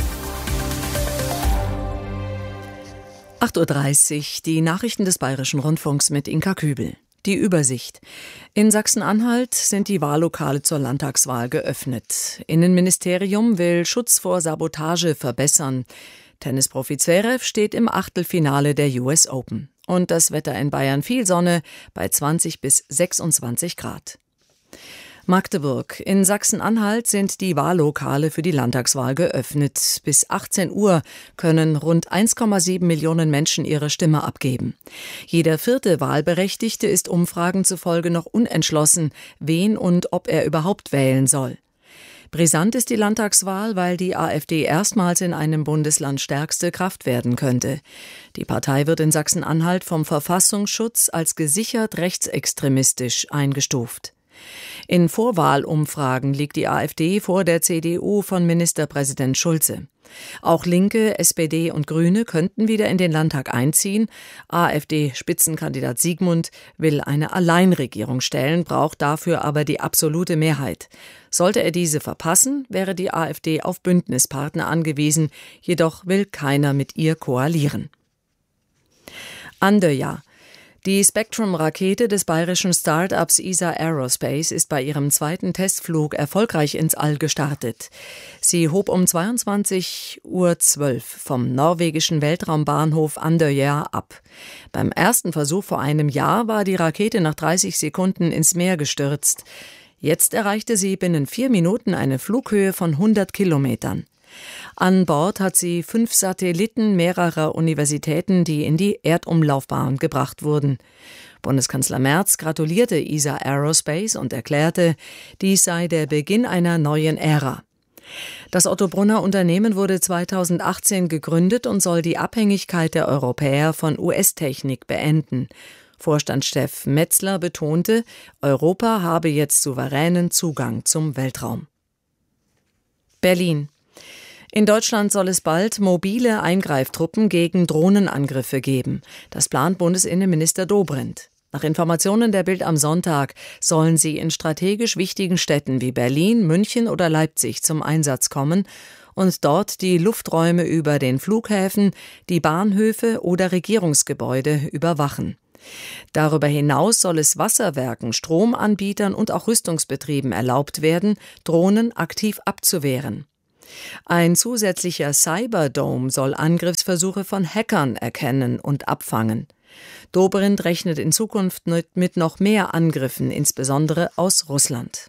acht Uhr dreißig, die Nachrichten des Bayerischen Rundfunks mit Inka Kübel. Die Übersicht. In Sachsen-Anhalt sind die Wahllokale zur Landtagswahl geöffnet. Innenministerium will Schutz vor Sabotage verbessern. Tennisprofi Zverev steht im Achtelfinale der U S Open. Und das Wetter in Bayern: viel Sonne bei zwanzig bis sechsundzwanzig Grad. Magdeburg. In Sachsen-Anhalt sind die Wahllokale für die Landtagswahl geöffnet. Bis achtzehn Uhr können rund eins Komma sieben Millionen Menschen ihre Stimme abgeben. Jeder vierte Wahlberechtigte ist Umfragen zufolge noch unentschlossen, wen und ob er überhaupt wählen soll. Brisant ist die Landtagswahl, weil die AfD erstmals in einem Bundesland stärkste Kraft werden könnte. Die Partei wird in Sachsen-Anhalt vom Verfassungsschutz als gesichert rechtsextremistisch eingestuft. In Vorwahlumfragen liegt die AfD vor der C D U von Ministerpräsident Schulze. Auch Linke, S P D und Grüne könnten wieder in den Landtag einziehen. AfD-Spitzenkandidat Siegmund will eine Alleinregierung stellen, braucht dafür aber die absolute Mehrheit. Sollte er diese verpassen, wäre die AfD auf Bündnispartner angewiesen, jedoch will keiner mit ihr koalieren. Andøya. Die Spectrum-Rakete des bayerischen Start-ups E S A Aerospace ist bei ihrem zweiten Testflug erfolgreich ins All gestartet. Sie hob um zweiundzwanzig Uhr zwölf vom norwegischen Weltraumbahnhof Andøya ab. Beim ersten Versuch vor einem Jahr war die Rakete nach dreißig Sekunden ins Meer gestürzt. Jetzt erreichte sie binnen vier Minuten eine Flughöhe von hundert Kilometern. An Bord hat sie fünf Satelliten mehrerer Universitäten, die in die Erdumlaufbahn gebracht wurden. Bundeskanzler Merz gratulierte E S A Aerospace und erklärte, dies sei der Beginn einer neuen Ära. Das Otto-Brunner-Unternehmen wurde zweitausendachtzehn gegründet und soll die Abhängigkeit der Europäer von U S-Technik beenden. Vorstandschef Metzler betonte, Europa habe jetzt souveränen Zugang zum Weltraum. Berlin. In Deutschland soll es bald mobile Eingreiftruppen gegen Drohnenangriffe geben. Das plant Bundesinnenminister Dobrindt. Nach Informationen der Bild am Sonntag sollen sie in strategisch wichtigen Städten wie Berlin, München oder Leipzig zum Einsatz kommen und dort die Lufträume über den Flughäfen, die Bahnhöfe oder Regierungsgebäude überwachen. Darüber hinaus soll es Wasserwerken, Stromanbietern und auch Rüstungsbetrieben erlaubt werden, Drohnen aktiv abzuwehren. Ein zusätzlicher Cyberdome soll Angriffsversuche von Hackern erkennen und abfangen. Dobrindt rechnet in Zukunft mit noch mehr Angriffen, insbesondere aus Russland.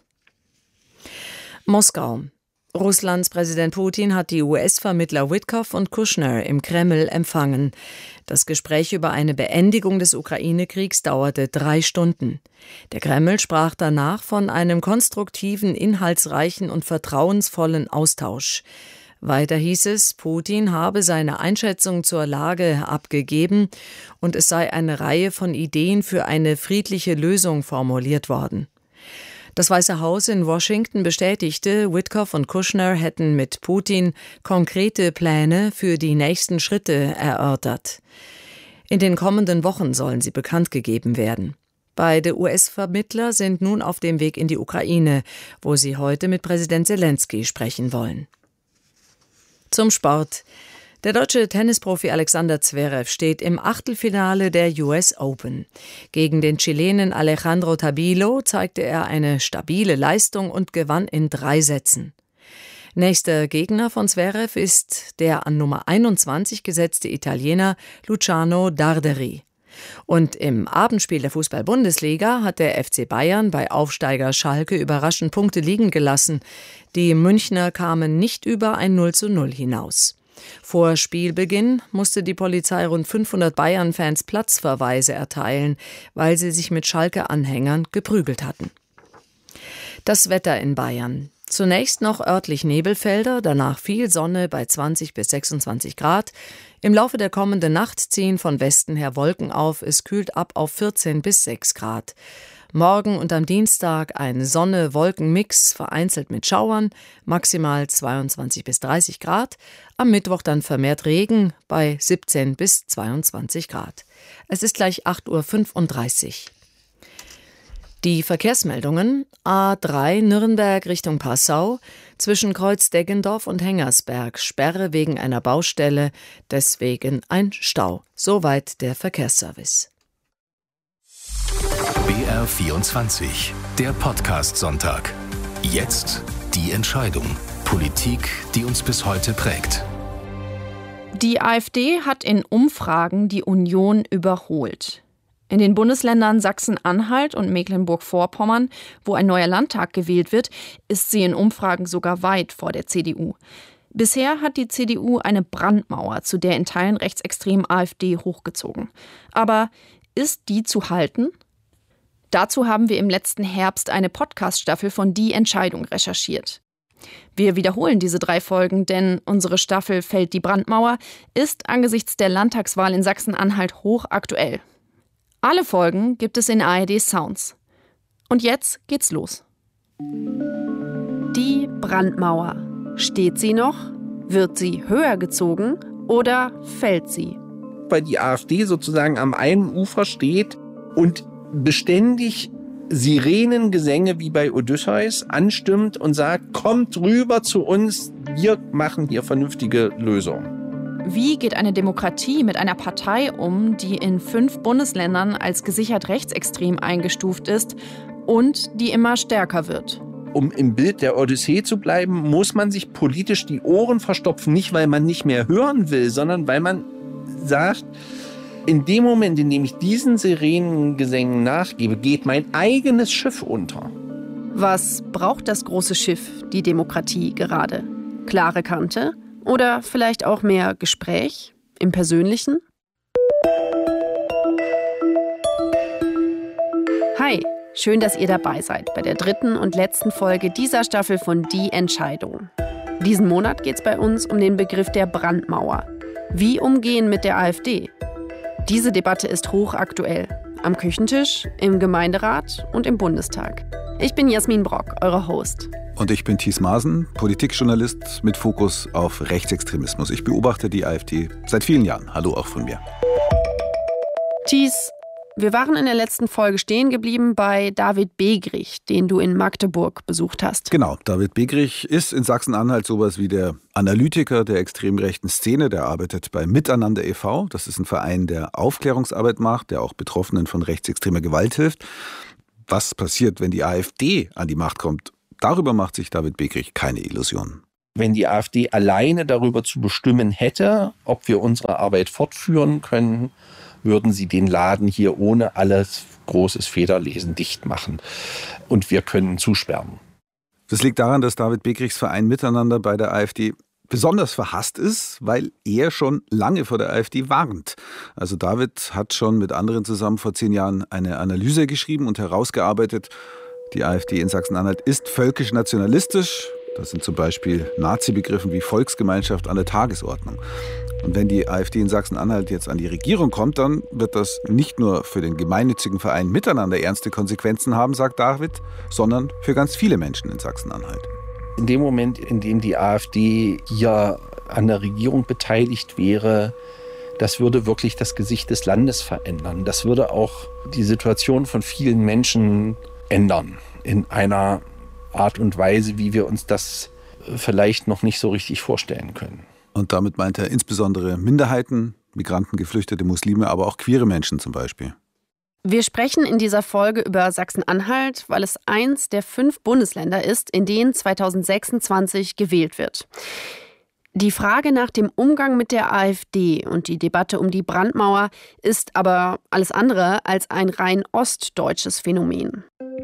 Moskau. Russlands Präsident Putin hat die U S-Vermittler Witkoff und Kushner im Kreml empfangen. Das Gespräch über eine Beendigung des Ukraine-Kriegs dauerte drei Stunden. Der Kreml sprach danach von einem konstruktiven, inhaltsreichen und vertrauensvollen Austausch. Weiter hieß es, Putin habe seine Einschätzung zur Lage abgegeben und es sei eine Reihe von Ideen für eine friedliche Lösung formuliert worden. Das Weiße Haus in Washington bestätigte, Witkoff und Kushner hätten mit Putin konkrete Pläne für die nächsten Schritte erörtert. In den kommenden Wochen sollen sie bekannt gegeben werden. Beide U S-Vermittler sind nun auf dem Weg in die Ukraine, wo sie heute mit Präsident Selenskyj sprechen wollen. Zum Sport. Der deutsche Tennisprofi Alexander Zverev steht im Achtelfinale der U S Open. Gegen den Chilenen Alejandro Tabilo zeigte er eine stabile Leistung und gewann in drei Sätzen. Nächster Gegner von Zverev ist der an Nummer einundzwanzig gesetzte Italiener Luciano Darderi. Und im Abendspiel der Fußball-Bundesliga hat der F C Bayern bei Aufsteiger Schalke überraschend Punkte liegen gelassen. Die Münchner kamen nicht über ein null zu null hinaus. Vor Spielbeginn musste die Polizei rund fünfhundert Bayern-Fans Platzverweise erteilen, weil sie sich mit Schalke-Anhängern geprügelt hatten. Das Wetter in Bayern. Zunächst noch örtlich Nebelfelder, danach viel Sonne bei zwanzig bis sechsundzwanzig Grad. Im Laufe der kommenden Nacht ziehen von Westen her Wolken auf, es kühlt ab auf vierzehn bis sechs Grad. Morgen und am Dienstag ein Sonne-Wolken-Mix, vereinzelt mit Schauern, maximal zweiundzwanzig bis dreißig Grad. Am Mittwoch dann vermehrt Regen bei siebzehn bis zweiundzwanzig Grad. Es ist gleich acht Uhr fünfunddreißig. Die Verkehrsmeldungen: A drei Nürnberg Richtung Passau, zwischen Kreuz Deggendorf und Hengersberg, Sperre wegen einer Baustelle, deswegen ein Stau. Soweit der Verkehrsservice. B R vierundzwanzig, der Podcast-Sonntag. Jetzt die Entscheidung. Politik, die uns bis heute prägt. Die AfD hat in Umfragen die Union überholt. In den Bundesländern Sachsen-Anhalt und Mecklenburg-Vorpommern, wo ein neuer Landtag gewählt wird, ist sie in Umfragen sogar weit vor der C D U. Bisher hat die C D U eine Brandmauer zu der in Teilen rechtsextremen AfD hochgezogen. Aber ist die zu halten? Dazu haben wir im letzten Herbst eine Podcast-Staffel von Die Entscheidung recherchiert. Wir wiederholen diese drei Folgen, denn unsere Staffel Fällt die Brandmauer ist angesichts der Landtagswahl in Sachsen-Anhalt hochaktuell. Alle Folgen gibt es in A R D Sounds. Und jetzt geht's los. Die Brandmauer. Steht sie noch? Wird sie höher gezogen oder fällt sie? Weil die AfD sozusagen am einen Ufer steht und beständig Sirenengesänge wie bei Odysseus anstimmt und sagt, kommt rüber zu uns, wir machen hier vernünftige Lösungen. Wie geht eine Demokratie mit einer Partei um, die in fünf Bundesländern als gesichert rechtsextrem eingestuft ist und die immer stärker wird? Um im Bild der Odyssee zu bleiben, muss man sich politisch die Ohren verstopfen, nicht weil man nicht mehr hören will, sondern weil man sagt, in dem Moment, in dem ich diesen Sirenengesängen nachgebe, geht mein eigenes Schiff unter. Was braucht das große Schiff, die Demokratie, gerade? Klare Kante? Oder vielleicht auch mehr Gespräch im Persönlichen? Hi, schön, dass ihr dabei seid bei der dritten und letzten Folge dieser Staffel von Die Entscheidung. Diesen Monat geht es bei uns um den Begriff der Brandmauer. Wie umgehen mit der AfD? Diese Debatte ist hochaktuell. Am Küchentisch, im Gemeinderat und im Bundestag. Ich bin Jasmin Brock, eure Host. Und ich bin Thies Maaßen, Politikjournalist mit Fokus auf Rechtsextremismus. Ich beobachte die AfD seit vielen Jahren. Hallo auch von mir. Thies, wir waren in der letzten Folge stehen geblieben bei David Begrich, den du in Magdeburg besucht hast. Genau, David Begrich ist in Sachsen-Anhalt sowas wie der Analytiker der extrem rechten Szene. Der arbeitet bei Miteinander e V Das ist ein Verein, der Aufklärungsarbeit macht, der auch Betroffenen von rechtsextremer Gewalt hilft. Was passiert, wenn die AfD an die Macht kommt? Darüber macht sich David Begrich keine Illusionen. Wenn die AfD alleine darüber zu bestimmen hätte, ob wir unsere Arbeit fortführen können, würden sie den Laden hier ohne alles großes Federlesen dicht machen. Und wir können zusperren. Das liegt daran, dass David Begrichs Verein Miteinander bei der AfD besonders verhasst ist, weil er schon lange vor der AfD warnt. Also David hat schon mit anderen zusammen vor zehn Jahren eine Analyse geschrieben und herausgearbeitet, die AfD in Sachsen-Anhalt ist völkisch-nationalistisch. Das sind zum Beispiel Nazi-Begriffen wie Volksgemeinschaft an der Tagesordnung. Und wenn die AfD in Sachsen-Anhalt jetzt an die Regierung kommt, dann wird das nicht nur für den gemeinnützigen Verein Miteinander ernste Konsequenzen haben, sagt David, sondern für ganz viele Menschen in Sachsen-Anhalt. In dem Moment, in dem die AfD hier an der Regierung beteiligt wäre, das würde wirklich das Gesicht des Landes verändern. Das würde auch die Situation von vielen Menschen ändern in einer Art und Weise, wie wir uns das vielleicht noch nicht so richtig vorstellen können. Und damit meint er insbesondere Minderheiten, Migranten, Geflüchtete, Muslime, aber auch queere Menschen zum Beispiel. Wir sprechen in dieser Folge über Sachsen-Anhalt, weil es eins der fünf Bundesländer ist, in denen zweitausendsechsundzwanzig gewählt wird. Die Frage nach dem Umgang mit der AfD und die Debatte um die Brandmauer ist aber alles andere als ein rein ostdeutsches Phänomen.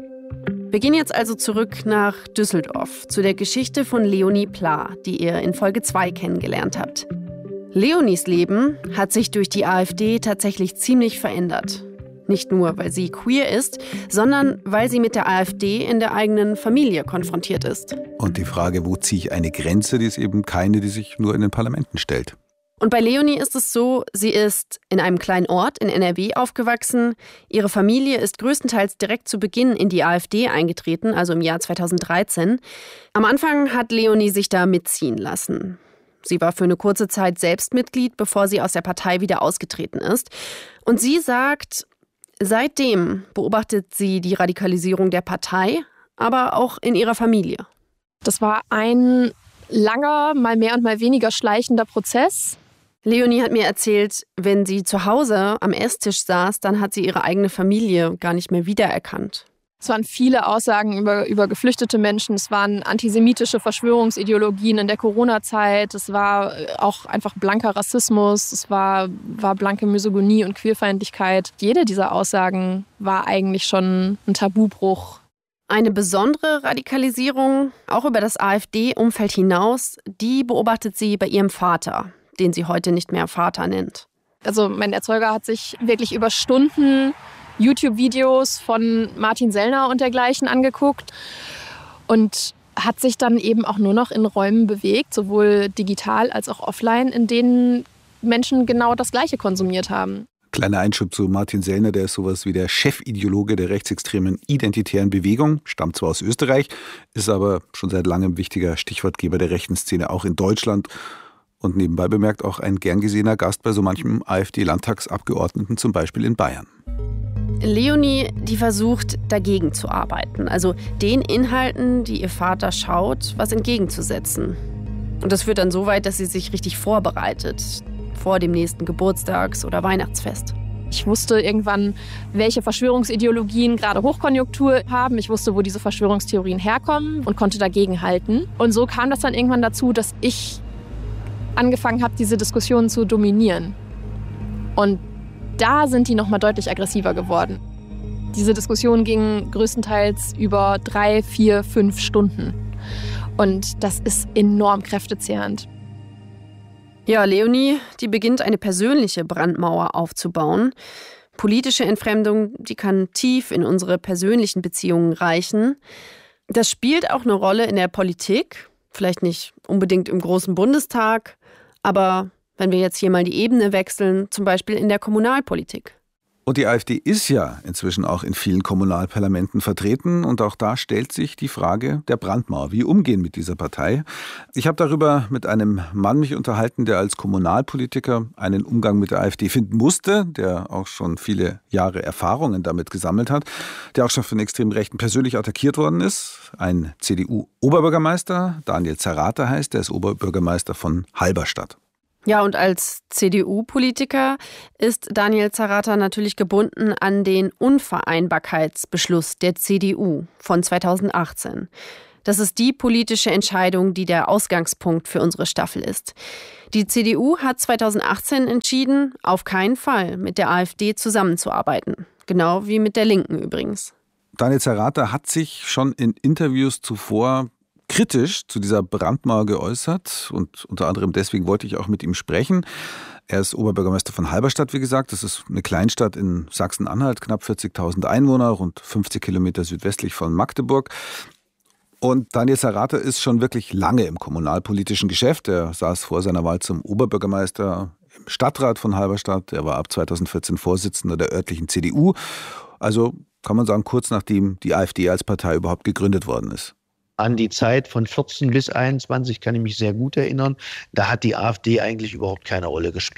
Wir gehen jetzt also zurück nach Düsseldorf, zu der Geschichte von Leonie Pla, die ihr in Folge zwei kennengelernt habt. Leonies Leben hat sich durch die AfD tatsächlich ziemlich verändert. Nicht nur, weil sie queer ist, sondern weil sie mit der AfD in der eigenen Familie konfrontiert ist. Und die Frage, wo ziehe ich eine Grenze, die ist eben keine, die sich nur in den Parlamenten stellt. Und bei Leonie ist es so, sie ist in einem kleinen Ort in N R W aufgewachsen. Ihre Familie ist größtenteils direkt zu Beginn in die AfD eingetreten, also im Jahr zweitausenddreizehn. Am Anfang hat Leonie sich da mitziehen lassen. Sie war für eine kurze Zeit selbst Mitglied, bevor sie aus der Partei wieder ausgetreten ist. Und sie sagt, seitdem beobachtet sie die Radikalisierung der Partei, aber auch in ihrer Familie. Das war ein langer, mal mehr und mal weniger schleichender Prozess. Leonie hat mir erzählt, wenn sie zu Hause am Esstisch saß, dann hat sie ihre eigene Familie gar nicht mehr wiedererkannt. Es waren viele Aussagen über, über geflüchtete Menschen. Es waren antisemitische Verschwörungsideologien in der Corona-Zeit. Es war auch einfach blanker Rassismus. Es war, war blanke Misogynie und Queerfeindlichkeit. Jede dieser Aussagen war eigentlich schon ein Tabubruch. Eine besondere Radikalisierung, auch über das AfD-Umfeld hinaus, die beobachtet sie bei ihrem Vater, den sie heute nicht mehr Vater nennt. Also mein Erzeuger hat sich wirklich über Stunden YouTube-Videos von Martin Sellner und dergleichen angeguckt und hat sich dann eben auch nur noch in Räumen bewegt, sowohl digital als auch offline, in denen Menschen genau das Gleiche konsumiert haben. Kleiner Einschub zu Martin Sellner, der ist sowas wie der Chefideologe der rechtsextremen identitären Bewegung, stammt zwar aus Österreich, ist aber schon seit langem wichtiger Stichwortgeber der rechten Szene, auch in Deutschland. Und nebenbei bemerkt auch ein gern gesehener Gast bei so manchem AfD-Landtagsabgeordneten, zum Beispiel in Bayern. Leonie, die versucht, dagegen zu arbeiten, also den Inhalten, die ihr Vater schaut, was entgegenzusetzen. Und das führt dann so weit, dass sie sich richtig vorbereitet, vor dem nächsten Geburtstags- oder Weihnachtsfest. Ich wusste irgendwann, welche Verschwörungsideologien gerade Hochkonjunktur haben. Ich wusste, wo diese Verschwörungstheorien herkommen und konnte dagegen halten. Und so kam das dann irgendwann dazu, dass ich angefangen habe, diese Diskussionen zu dominieren. Und da sind die nochmal deutlich aggressiver geworden. Diese Diskussionen gingen größtenteils über drei, vier, fünf Stunden. Und das ist enorm kräftezehrend. Ja, Leonie, die beginnt eine persönliche Brandmauer aufzubauen. Politische Entfremdung, die kann tief in unsere persönlichen Beziehungen reichen. Das spielt auch eine Rolle in der Politik. Vielleicht nicht unbedingt im großen Bundestag, aber wenn wir jetzt hier mal die Ebene wechseln, zum Beispiel in der Kommunalpolitik. Und die AfD ist ja inzwischen auch in vielen Kommunalparlamenten vertreten. Und auch da stellt sich die Frage der Brandmauer. Wie umgehen mit dieser Partei? Ich habe darüber mit einem Mann mich unterhalten, der als Kommunalpolitiker einen Umgang mit der AfD finden musste, der auch schon viele Jahre Erfahrungen damit gesammelt hat, der auch schon von extrem Rechten persönlich attackiert worden ist. Ein C D U-Oberbürgermeister, Daniel Zerrata heißt, der ist Oberbürgermeister von Halberstadt. Ja, und als C D U-Politiker ist Daniel Zerrata natürlich gebunden an den Unvereinbarkeitsbeschluss der C D U von zweitausendachtzehn. Das ist die politische Entscheidung, die der Ausgangspunkt für unsere Staffel ist. Die C D U hat zweitausendachtzehn entschieden, auf keinen Fall mit der AfD zusammenzuarbeiten. Genau wie mit der Linken übrigens. Daniel Zerrata hat sich schon in Interviews zuvor kritisch zu dieser Brandmauer geäußert und unter anderem deswegen wollte ich auch mit ihm sprechen. Er ist Oberbürgermeister von Halberstadt, wie gesagt. Das ist eine Kleinstadt in Sachsen-Anhalt, knapp vierzigtausend Einwohner, rund fünfzig Kilometer südwestlich von Magdeburg. Und Daniel Zerrata ist schon wirklich lange im kommunalpolitischen Geschäft. Er saß vor seiner Wahl zum Oberbürgermeister im Stadtrat von Halberstadt. Er war ab zweitausendvierzehn Vorsitzender der örtlichen C D U. Also kann man sagen, kurz nachdem die AfD als Partei überhaupt gegründet worden ist. An die Zeit von vierzehn bis einundzwanzig kann ich mich sehr gut erinnern. Da hat die AfD eigentlich überhaupt keine Rolle gespielt.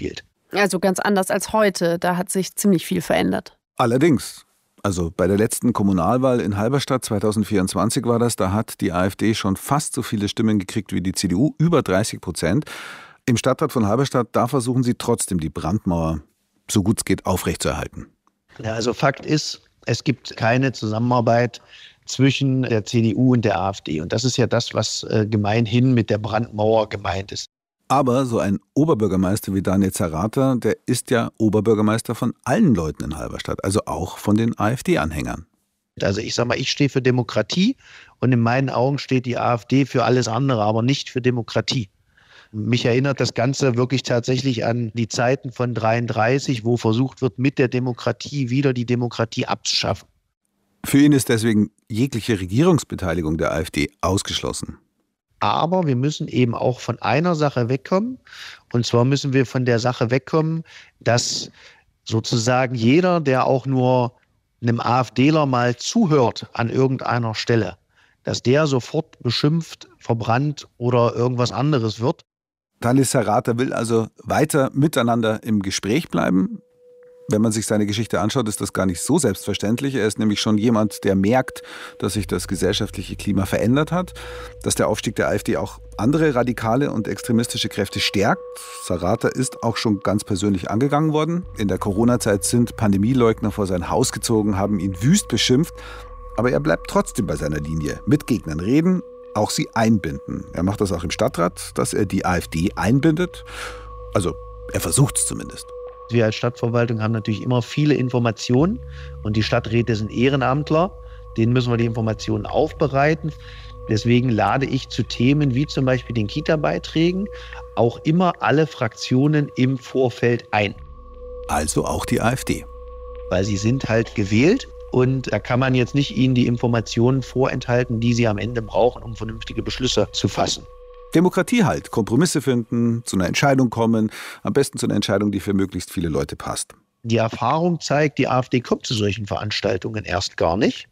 Also ganz anders als heute. Da hat sich ziemlich viel verändert. Allerdings. Also bei der letzten Kommunalwahl in Halberstadt zweitausendvierundzwanzig war das, da hat die AfD schon fast so viele Stimmen gekriegt wie die C D U, über dreißig Prozent. Im Stadtrat von Halberstadt, da versuchen sie trotzdem die Brandmauer, so gut es geht, aufrechtzuerhalten. Ja, also Fakt ist, es gibt keine Zusammenarbeit zwischen der C D U und der AfD. Und das ist ja das, was äh, gemeinhin mit der Brandmauer gemeint ist. Aber so ein Oberbürgermeister wie Daniel Zerrather, der ist ja Oberbürgermeister von allen Leuten in Halberstadt, also auch von den AfD-Anhängern. Also ich sage mal, ich stehe für Demokratie und in meinen Augen steht die AfD für alles andere, aber nicht für Demokratie. Mich erinnert das Ganze wirklich tatsächlich an die Zeiten von dreiunddreißig, wo versucht wird, mit der Demokratie wieder die Demokratie abzuschaffen. Für ihn ist deswegen jegliche Regierungsbeteiligung der AfD ausgeschlossen. Aber wir müssen eben auch von einer Sache wegkommen. Und zwar müssen wir von der Sache wegkommen, dass sozusagen jeder, der auch nur einem AfDler mal zuhört an irgendeiner Stelle, dass der sofort beschimpft, verbrannt oder irgendwas anderes wird. Daniel Zerrather will also weiter miteinander im Gespräch bleiben. Wenn man sich seine Geschichte anschaut, ist das gar nicht so selbstverständlich. Er ist nämlich schon jemand, der merkt, dass sich das gesellschaftliche Klima verändert hat, dass der Aufstieg der AfD auch andere radikale und extremistische Kräfte stärkt. Zerrather ist auch schon ganz persönlich angegangen worden. In der Corona-Zeit sind Pandemieleugner vor sein Haus gezogen, haben ihn wüst beschimpft. Aber er bleibt trotzdem bei seiner Linie. Mit Gegnern reden, auch sie einbinden. Er macht das auch im Stadtrat, dass er die AfD einbindet. Also er versucht es zumindest. Wir als Stadtverwaltung haben natürlich immer viele Informationen und die Stadträte sind Ehrenamtler. Denen müssen wir die Informationen aufbereiten. Deswegen lade ich zu Themen wie zum Beispiel den Kita-Beiträgen auch immer alle Fraktionen im Vorfeld ein. Also auch die AfD. Weil sie sind halt gewählt und da kann man jetzt nicht ihnen die Informationen vorenthalten, die sie am Ende brauchen, um vernünftige Beschlüsse zu fassen. Demokratie halt, Kompromisse finden, zu einer Entscheidung kommen, am besten zu einer Entscheidung, die für möglichst viele Leute passt. Die Erfahrung zeigt, die AfD kommt zu solchen Veranstaltungen erst gar nicht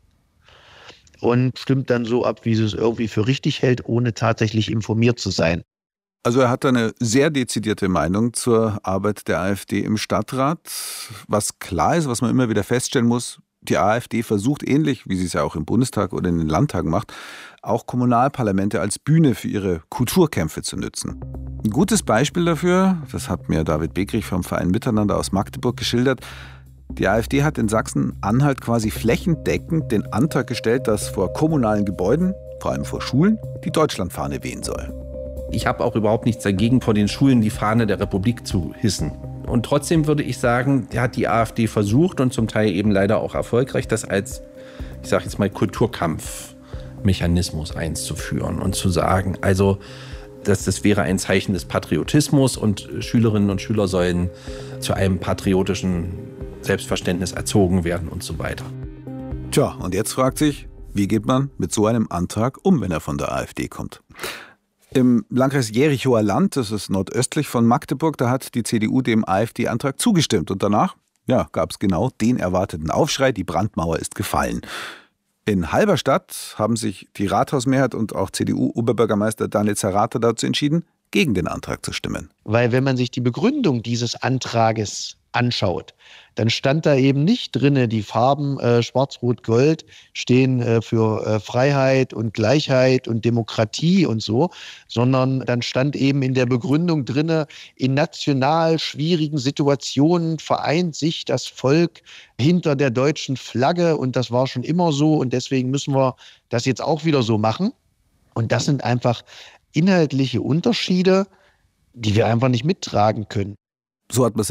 und stimmt dann so ab, wie sie es irgendwie für richtig hält, ohne tatsächlich informiert zu sein. Also er hat eine sehr dezidierte Meinung zur Arbeit der AfD im Stadtrat. Was klar ist, was man immer wieder feststellen muss, die AfD versucht ähnlich, wie sie es ja auch im Bundestag oder in den Landtagen macht, auch Kommunalparlamente als Bühne für ihre Kulturkämpfe zu nutzen. Ein gutes Beispiel dafür, das hat mir David Begrich vom Verein Miteinander aus Magdeburg geschildert, die AfD hat in Sachsen-Anhalt quasi flächendeckend den Antrag gestellt, dass vor kommunalen Gebäuden, vor allem vor Schulen, die Deutschlandfahne wehen soll. Ich habe auch überhaupt nichts dagegen, vor den Schulen die Fahne der Republik zu hissen. Und trotzdem würde ich sagen, hat die AfD versucht und zum Teil eben leider auch erfolgreich, das als, ich sage jetzt mal, Kulturkampfmechanismus einzuführen und zu sagen, also dass das wäre ein Zeichen des Patriotismus und Schülerinnen und Schüler sollen zu einem patriotischen Selbstverständnis erzogen werden und so weiter. Tja, und jetzt fragt sich, wie geht man mit so einem Antrag um, wenn er von der AfD kommt? Im Landkreis Jerichower Land, das ist nordöstlich von Magdeburg, da hat die C D U dem AfD-Antrag zugestimmt. Und danach ja, gab es genau den erwarteten Aufschrei, die Brandmauer ist gefallen. In Halberstadt haben sich die Rathausmehrheit und auch C D U-Oberbürgermeister Daniel Zerrather dazu entschieden, gegen den Antrag zu stimmen. Weil wenn man sich die Begründung dieses Antrages anschaut, dann stand da eben nicht drinne, die Farben äh, Schwarz, Rot, Gold stehen äh, für äh, Freiheit und Gleichheit und Demokratie und so, sondern dann stand eben in der Begründung drinne, in national schwierigen Situationen vereint sich das Volk hinter der deutschen Flagge und das war schon immer so und deswegen müssen wir das jetzt auch wieder so machen. Und das sind einfach inhaltliche Unterschiede, die wir einfach nicht mittragen können. So hat man